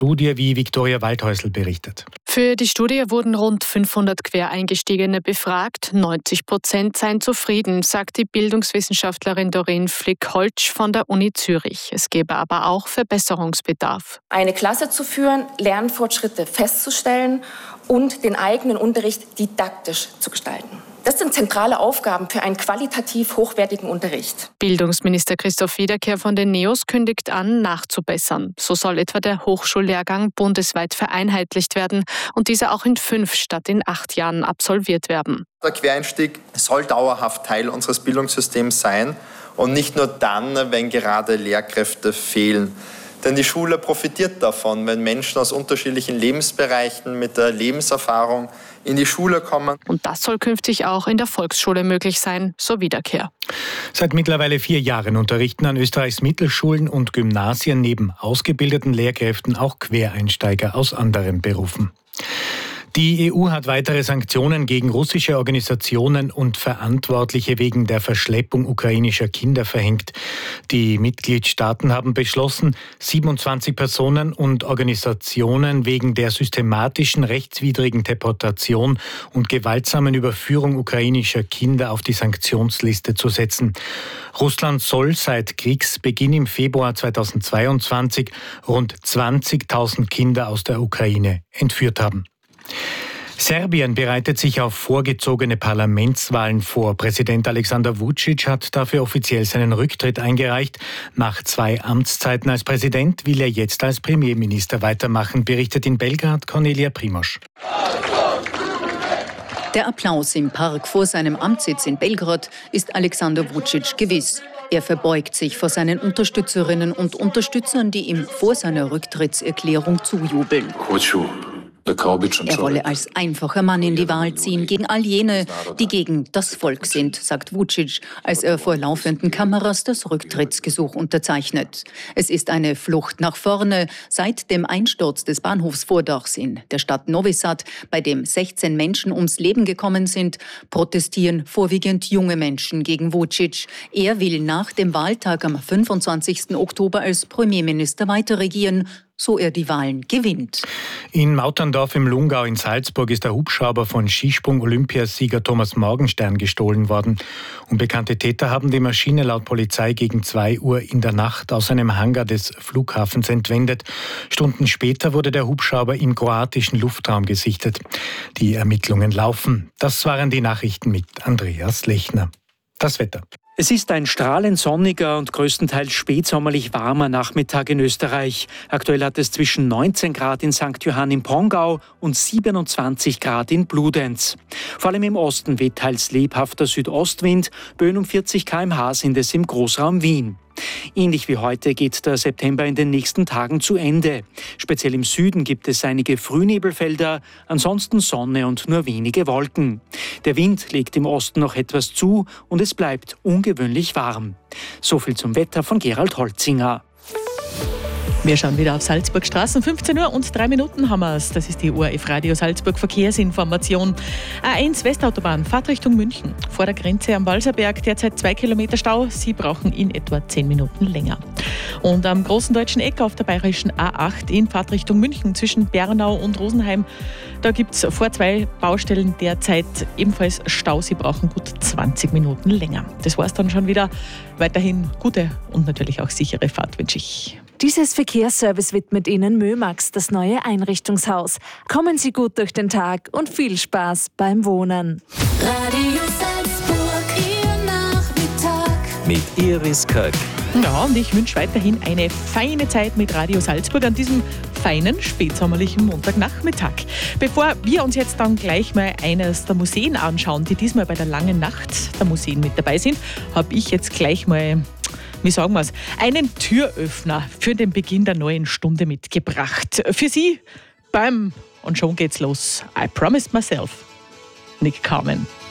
Studie, wie Viktoria Waldhäusl berichtet. Für die Studie wurden rund 500 Quereingestiegene befragt. 90% seien zufrieden, sagt die Bildungswissenschaftlerin Doreen Flick-Holtsch von der Uni Zürich. Es gebe aber auch Verbesserungsbedarf. Eine Klasse zu führen, Lernfortschritte festzustellen und den eigenen Unterricht didaktisch zu gestalten. Das sind zentrale Aufgaben für einen qualitativ hochwertigen Unterricht. Bildungsminister Christoph Wiederkehr von den NEOS kündigt an, nachzubessern. So soll etwa der Hochschullehrgang bundesweit vereinheitlicht werden und dieser auch in 5 statt in 8 Jahren absolviert werden. Der Quereinstieg soll dauerhaft Teil unseres Bildungssystems sein und nicht nur dann, wenn gerade Lehrkräfte fehlen. Denn die Schule profitiert davon, wenn Menschen aus unterschiedlichen Lebensbereichen mit der Lebenserfahrung in die Schule kommen. Und das soll künftig auch in der Volksschule möglich sein, so Wiederkehr. Seit mittlerweile 4 Jahren unterrichten an Österreichs Mittelschulen und Gymnasien neben ausgebildeten Lehrkräften auch Quereinsteiger aus anderen Berufen. Die EU hat weitere Sanktionen gegen russische Organisationen und Verantwortliche wegen der Verschleppung ukrainischer Kinder verhängt. Die Mitgliedstaaten haben beschlossen, 27 Personen und Organisationen wegen der systematischen rechtswidrigen Deportation und gewaltsamen Überführung ukrainischer Kinder auf die Sanktionsliste zu setzen. Russland soll seit Kriegsbeginn im Februar 2022 rund 20.000 Kinder aus der Ukraine entführt haben. Serbien bereitet sich auf vorgezogene Parlamentswahlen vor. Präsident Alexander Vučić hat dafür offiziell seinen Rücktritt eingereicht. Nach 2 Amtszeiten als Präsident will er jetzt als Premierminister weitermachen, berichtet in Belgrad Cornelia Primož. Der Applaus im Park vor seinem Amtssitz in Belgrad ist Alexander Vučić gewiss. Er verbeugt sich vor seinen Unterstützerinnen und Unterstützern, die ihm vor seiner Rücktrittserklärung zujubeln. Er wolle als einfacher Mann in die Wahl ziehen gegen all jene, die gegen das Volk sind, sagt Vučić, als er vor laufenden Kameras das Rücktrittsgesuch unterzeichnet. Es ist eine Flucht nach vorne seit dem Einsturz des Bahnhofsvordachs in der Stadt Novi Sad, bei dem 16 Menschen ums Leben gekommen sind, protestieren vorwiegend junge Menschen gegen Vučić. Er will nach dem Wahltag am 25. Oktober als Premierminister weiterregieren, so er die Wahlen gewinnt. In Mauterndorf im Lungau in Salzburg ist der Hubschrauber von Skisprung-Olympiasieger Thomas Morgenstern gestohlen worden. Unbekannte Täter haben die Maschine laut Polizei gegen 2 Uhr in der Nacht aus einem Hangar des Flughafens entwendet. Stunden später wurde der Hubschrauber im kroatischen Luftraum gesichtet. Die Ermittlungen laufen. Das waren die Nachrichten mit Andreas Lechner. Das Wetter. Es ist ein strahlend sonniger und größtenteils spätsommerlich warmer Nachmittag in Österreich. Aktuell hat es zwischen 19 Grad in St. Johann im Pongau und 27 Grad in Bludenz. Vor allem im Osten weht teils lebhafter Südostwind, Böen um 40 km/h sind es im Großraum Wien. Ähnlich wie heute geht der September in den nächsten Tagen zu Ende. Speziell im Süden gibt es einige Frühnebelfelder, ansonsten Sonne und nur wenige Wolken. Der Wind legt im Osten noch etwas zu und es bleibt ungewöhnlich warm. So viel zum Wetter von Gerald Holzinger. Wir schauen wieder auf Salzburg Straßen. 15 Uhr und 3 Minuten haben wir es. Das ist die ORF Radio Salzburg Verkehrsinformation. A1 Westautobahn, Fahrt Richtung München. Vor der Grenze am Walserberg derzeit 2 Kilometer Stau. Sie brauchen in etwa 10 Minuten länger. Und am großen deutschen Eck auf der bayerischen A8 in Fahrt Richtung München zwischen Bernau und Rosenheim. Da gibt es vor 2 Baustellen derzeit ebenfalls Stau. Sie brauchen gut 20 Minuten länger. Das war es dann schon wieder. Weiterhin gute und natürlich auch sichere Fahrt wünsche ich. Dieses Verkehrsservice widmet Ihnen Mömax, das neue Einrichtungshaus. Kommen Sie gut durch den Tag und viel Spaß beim Wohnen. Radio Salzburg, Ihr Nachmittag. Mit Iris Köck. Ja, und ich wünsche weiterhin eine feine Zeit mit Radio Salzburg an diesem feinen, spätsommerlichen Montagnachmittag. Bevor wir uns jetzt dann gleich mal eines der Museen anschauen, die diesmal bei der Langen Nacht der Museen mit dabei sind, habe ich jetzt gleich mal, wie sagen wir es, einen Türöffner für den Beginn der neuen Stunde mitgebracht. Für Sie und schon geht's los. I Promised Myself. Nick Carmen.